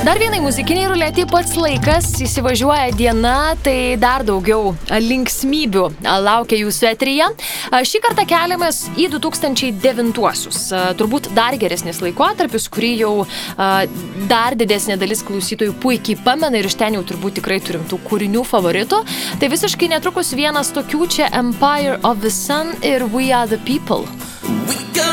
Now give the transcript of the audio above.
Dar vienai muzikiniai ruletį pats laikas, įsivažiuoja diena, tai dar daugiau linksmybių laukia jūsų eteryje. Šį kartą keliamės į 2009-uosius. Turbūt dar geresnis laikotarpis, kurį jau dar didesnė dalis klausytojų puikiai pamena ir iš ten jau turbūt tikrai turim tų kūrinių favoritų. Tai visiškai netrukus vienas tokių čia Empire of the Sun ir We Are the People.